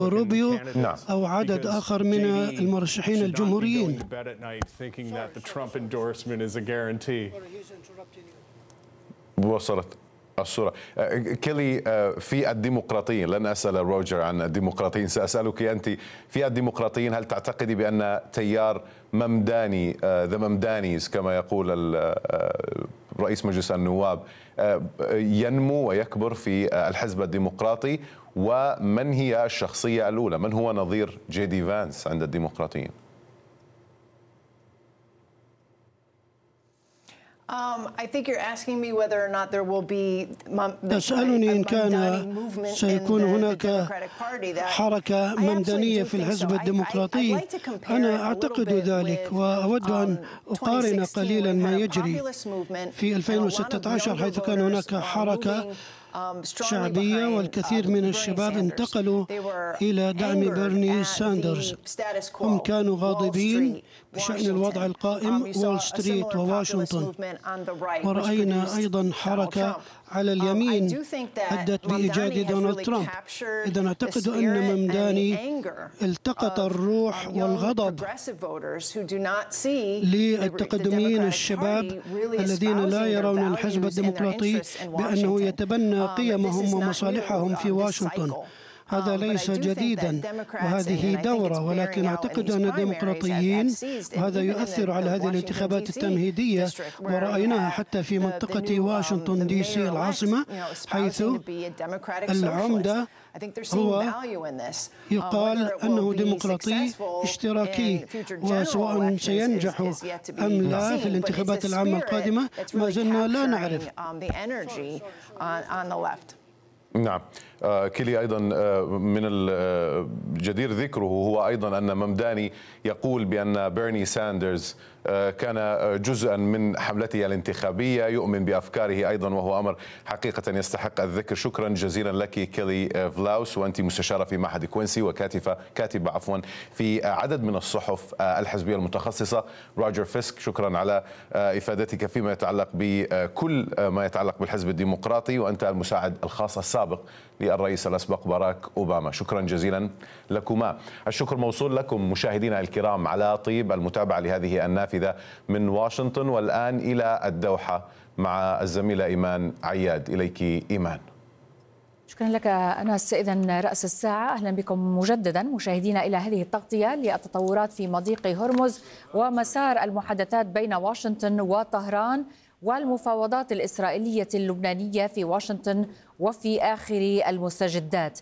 روبيو أو عدد آخر من المرشحين الجمهوريين. وصلت الصورة. كيلي، في الديمقراطيين، لن أسأل روجر عن الديمقراطيين، سأسألك أنت في الديمقراطيين، هل تعتقدي بأن تيار ممداني ذا ممدانيز كما يقول رئيس مجلس النواب ينمو ويكبر في الحزب الديمقراطي؟ ومن هي الشخصية الأولى؟ من هو نظير جي دي فانس عند الديمقراطيين؟ تسألني إن كان سيكون هناك حركة ممدانية في الحزب الديمقراطي. أنا أعتقد ذلك، وأود أن أقارن قليلا ما يجري في 2016 حيث كان هناك حركة شعبية والكثير من الشباب انتقلوا إلى دعم بيرني ساندرز. هم كانوا غاضبين بشأن الوضع القائم وول ستريت وواشنطن. ورأينا أيضا حركة على اليمين أدت بإيجاد دونالد ترامب. إذا أعتقد أن ممداني التقط الروح والغضب للتقدميين الشباب الذين لا يرون الحزب الديمقراطي بأنه يتبنى قيمهم ومصالحهم في واشنطن. هذا ليس جديدا وهذه دورة، ولكن أعتقد أن الديمقراطيين، وهذا يؤثر على هذه الانتخابات التمهيدية، ورأيناها حتى في منطقة واشنطن دي سي العاصمة، حيث العمدة هو يقال أنه ديمقراطي اشتراكي، وسواء سينجح أم لا في الانتخابات العامة القادمة ما زلنا لا نعرف. نعم. كيلي، أيضا من الجدير ذكره هو أيضا أن ممداني يقول بأن بيرني ساندرز كان جزءا من حملته الانتخابية، يؤمن بأفكاره أيضا، وهو أمر حقيقة يستحق الذكر. شكرا جزيلا لك كيلي فلاوس، وأنت مستشارة في معهد كوينسي وكاتبة في عدد من الصحف الحزبية المتخصصة. روجر فيسك، شكرا على إفادتك فيما يتعلق بكل ما يتعلق بالحزب الديمقراطي، وأنت المساعد الخاص السابق للرئيس الأسبق باراك أوباما. شكرا جزيلا لكما. الشكر موصول لكم مشاهدينا الكرام على طيب المتابعة لهذه النافذة من واشنطن. والآن إلى الدوحة مع الزميلة إيمان عياد. إليك إيمان. شكرا لك أنس. إذن رأس الساعة، أهلا بكم مجددا مشاهدينا إلى هذه التغطية للتطورات في مضيق هرمز ومسار المحادثات بين واشنطن وطهران والمفاوضات الإسرائيلية اللبنانية في واشنطن وفي آخر المستجدات.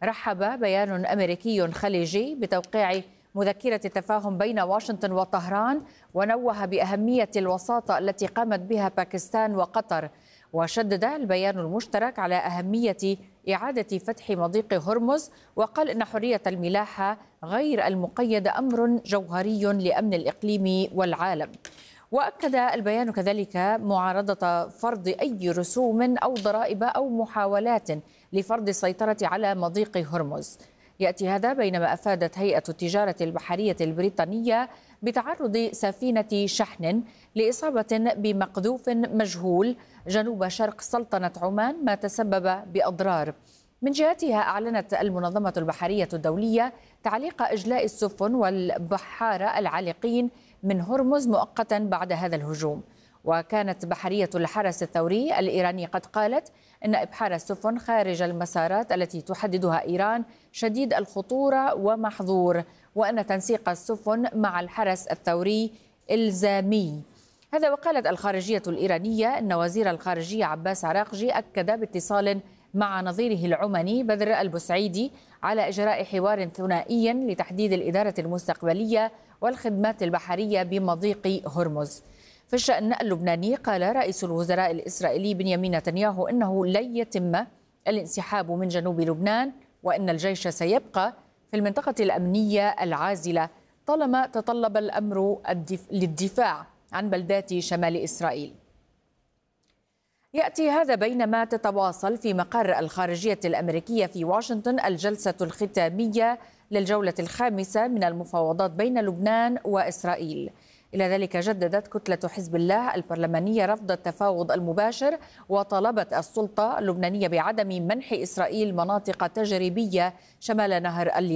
رحب بيان أمريكي خليجي بتوقيع مذكرة تفاهم بين واشنطن وطهران، ونوه بأهمية الوساطة التي قامت بها باكستان وقطر. وشدد البيان المشترك على أهمية إعادة فتح مضيق هرمز، وقال إن حرية الملاحة غير المقيدة أمر جوهري لأمن الإقليم والعالم. وأكد البيان كذلك معارضة فرض أي رسوم أو ضرائب أو محاولات لفرض السيطرة على مضيق هرمز. يأتي هذا بينما أفادت هيئة التجارة البحرية البريطانية بتعرض سفينة شحن لإصابة بمقذوف مجهول جنوب شرق سلطنة عمان، ما تسبب بأضرار. من جهتها أعلنت المنظمة البحرية الدولية تعليق إجلاء السفن والبحارة العالقين من هرمز مؤقتا بعد هذا الهجوم. وكانت بحرية الحرس الثوري الإيراني قد قالت إن إبحار السفن خارج المسارات التي تحددها إيران شديد الخطورة ومحظور، وأن تنسيق السفن مع الحرس الثوري إلزامي. هذا وقالت الخارجية الإيرانية أن وزير الخارجية عباس عراقجي أكد باتصال مع نظيره العماني بدر البسعيدي على إجراء حوار ثنائي لتحديد الإدارة المستقبلية والخدمات البحرية بمضيق هرمز. في الشأن اللبناني، قال رئيس الوزراء الإسرائيلي بنيامين نتنياهو إنه لن يتم الانسحاب من جنوب لبنان، وإن الجيش سيبقى في المنطقة الأمنية العازلة طالما تطلب الأمر للدفاع عن بلدات شمال إسرائيل. يأتي هذا بينما تتواصل في مقر الخارجية الأمريكية في واشنطن الجلسة الختامية للجولة الخامسة من المفاوضات بين لبنان وإسرائيل. إلى ذلك جددت كتلة حزب الله البرلمانية رفض التفاوض المباشر، وطالبت السلطة اللبنانية بعدم منح إسرائيل مناطق تجريبية شمال نهر الليل.